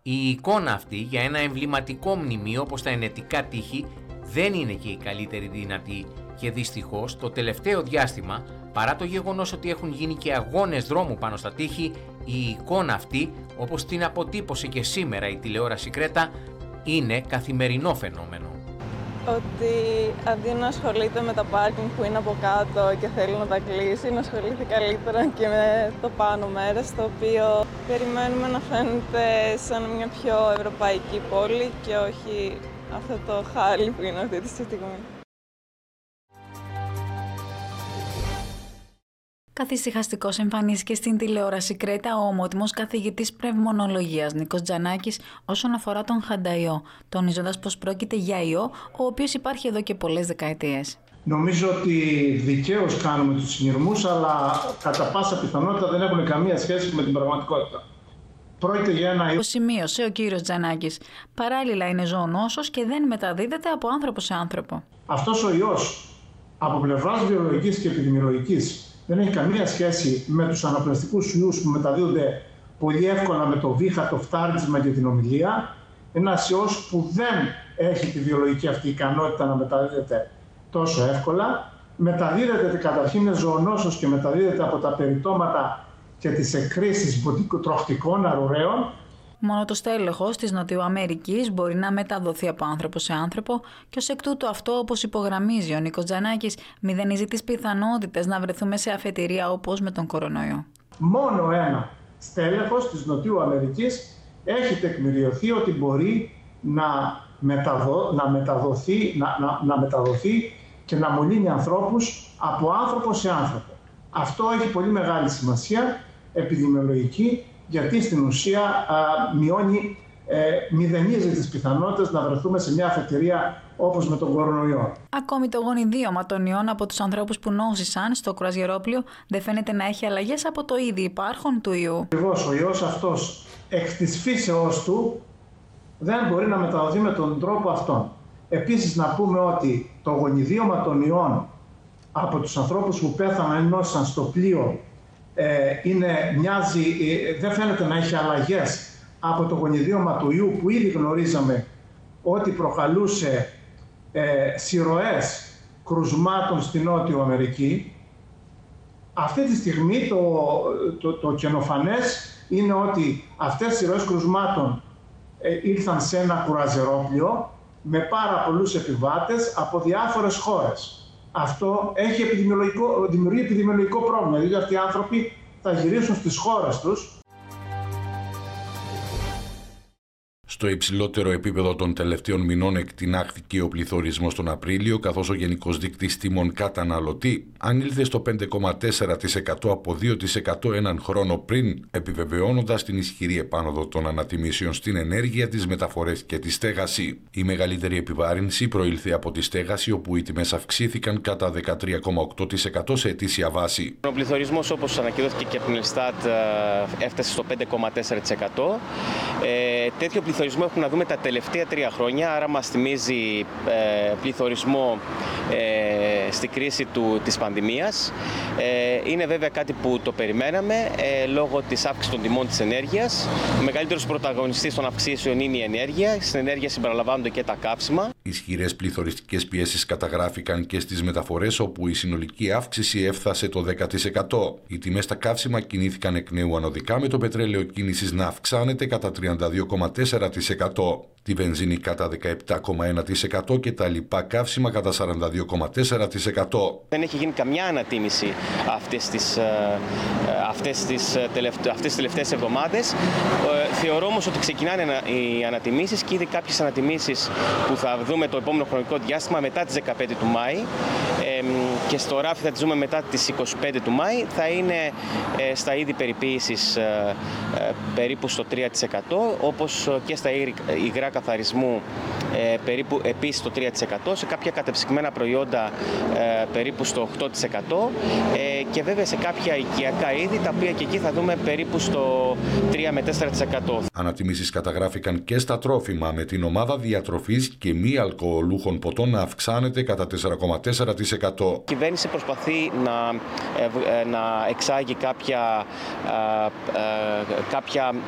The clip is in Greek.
Η εικόνα αυτή για ένα εμβληματικό μνημείο όπως τα ενετικά τείχη δεν είναι και η καλύτερη δυνατή και δυστυχώς το τελευταίο διάστημα, παρά το γεγονός ότι έχουν γίνει και αγώνες δρόμου πάνω στα τείχη, η εικόνα αυτή, όπως την αποτύπωσε και σήμερα η τηλεόραση Κρέτα, είναι καθημερινό φαινόμενο. Ότι αντί να ασχολείται με τα πάρκινγκ που είναι από κάτω και θέλει να τα κλείσει, να ασχολείται καλύτερα και με το πάνω μέρος, το οποίο περιμένουμε να φαίνεται σαν μια πιο ευρωπαϊκή πόλη και όχι αυτό το χάλι που είναι αυτή τη στιγμή. Καθησυχαστικός εμφανίστηκε στην τηλεόραση Κρέτα ο ομότιμος καθηγητής πνευμονολογίας Νίκος Τζανάκης όσον αφορά τον χανταϊό, τονίζοντας πως πρόκειται για ιό, ο οποίος υπάρχει εδώ και πολλές δεκαετίες. Νομίζω ότι δικαίως κάνουμε τους συνειρμούς, αλλά κατά πάσα πιθανότητα δεν έχουν καμία σχέση με την πραγματικότητα. Πρόκειται για ένα ιό. Το σημείωσε ο κύριος Τζανάκης. Παράλληλα είναι ζωονόσος και δεν μεταδίδεται από άνθρωπο σε άνθρωπο. Αυτός ο ιός από πλευράς βιολογικής και επιδημιολογικής δεν έχει καμία σχέση με τους αναπνευστικούς ιούς που μεταδίδονται πολύ εύκολα με το βήχα, το φτάρισμα και την ομιλία. Ένας ιός που δεν έχει τη βιολογική αυτή ικανότητα να μεταδίδεται τόσο εύκολα. Μεταδίδεται καταρχήν, είναι ζωονόσος και μεταδίδεται από τα περιτώματα και τις εκκρίσεις τροχτικών αρουραίων. Μόνο το στέλεχος της Νοτιού Αμερικής μπορεί να μεταδοθεί από άνθρωπο σε άνθρωπο και ως εκ τούτου αυτό, όπως υπογραμμίζει ο Νίκος Τζανάκης, μηδενίζει τις πιθανότητες να βρεθούμε σε αφετηρία όπως με τον κορονοϊό. Μόνο ένα στέλεχος της Νοτιού Αμερικής έχει τεκμηριωθεί ότι μπορεί να μεταδοθεί και να μολύνει ανθρώπους από άνθρωπο σε άνθρωπο. Αυτό έχει πολύ μεγάλη σημασία επιδημιολογική, γιατί στην ουσία μηδενίζει τις πιθανότητες να βρεθούμε σε μια αφετηρία όπως με τον κορονοϊό. Ακόμη το γονιδίωμα των ιών από τους ανθρώπους που νόσησαν στο κρουαζιερόπλοιο δεν φαίνεται να έχει αλλαγές από το ήδη υπάρχον του ιού. Ακριβώς, ο ιός αυτός εκ της φύσεώς του δεν μπορεί να μεταδοθεί με τον τρόπο αυτόν. Επίσης να πούμε ότι το γονιδίωμα των ιών από τους ανθρώπους που πέθαναν ή νόσησαν στο πλοίο δεν φαίνεται να έχει αλλαγές από το γονιδίωμα του ιού που ήδη γνωρίζαμε ότι προκαλούσε συρροές κρουσμάτων στη Νότιο Αμερική. Αυτή τη στιγμή το καινοφανές είναι ότι αυτές οι συρροές κρουσμάτων ήρθαν σε ένα κρουαζιερόπλοιο με πάρα πολλούς επιβάτες από διάφορες χώρες. Αυτό δημιουργεί επιδημιολογικό πρόβλημα, δηλαδή αυτοί οι άνθρωποι θα γυρίσουν στις χώρες τους. Στο υψηλότερο επίπεδο των τελευταίων μηνών εκτινάχθηκε ο πληθωρισμός τον Απρίλιο, καθώς ο γενικός δείκτης τιμών καταναλωτή ανήλθε στο 5,4% από 2% έναν χρόνο πριν, επιβεβαιώνοντας την ισχυρή επάνωδο των ανατιμήσεων στην ενέργεια, τις μεταφορές και τη στέγαση. Η μεγαλύτερη επιβάρυνση προήλθε από τη στέγαση, όπου οι τιμές αυξήθηκαν κατά 13,8% σε ετήσια βάση. Ο πληθωρισμός, όπως ανακοινώθηκε και από την Ελστάτ, έφτασε στο 5,4%. Τέτοιο πληθωρισμό έχουμε να δούμε τα τελευταία 3 χρόνια, άρα μας θυμίζει πληθωρισμό στη κρίση της πανδημίας. Είναι βέβαια κάτι που το περιμέναμε λόγω της αύξησης των τιμών της ενέργειας. Ο μεγαλύτερος πρωταγωνιστής των αυξήσεων είναι η ενέργεια. Στην ενέργεια συμπεριλαμβάνονται και τα καύσιμα. Ισχυρές πληθωριστικές πιέσεις καταγράφηκαν και στις μεταφορές, όπου η συνολική αύξηση έφτασε το 10%. Οι τιμές στα καύσιμα κινήθηκαν εκ νέου ανωδικά, με το πετρέλαιο κίνησης να αυξάνεται κατά 32,4%, τη βενζίνη κατά 17,1% και τα λοιπά καύσιμα κατά 42,4%. Δεν έχει γίνει καμιά ανατίμηση αυτές τις τελευταίες εβδομάδες. Θεωρώ όμως ότι ξεκινάνε οι ανατιμήσεις και ήδη κάποιες ανατιμήσεις που θα δούμε το επόμενο χρονικό διάστημα μετά τις 15 του Μάη και στο ράφι θα τις δούμε μετά τις 25 του Μάη, θα είναι στα είδη περιποίησης περίπου στο 3%, όπως και στα υγρά καθαρισμού περίπου επίσης στο 3%, σε κάποια κατεψυγμένα προϊόντα περίπου στο 8% και βέβαια σε κάποια οικιακά είδη, τα οποία και εκεί θα δούμε περίπου στο 3 με 4%. Ανατιμήσεις καταγράφηκαν και στα τρόφιμα, με την ομάδα διατροφής και μη αλκοολούχων ποτών να αυξάνεται κατά 4,4%. Η κυβέρνηση προσπαθεί να εξάγει κάποια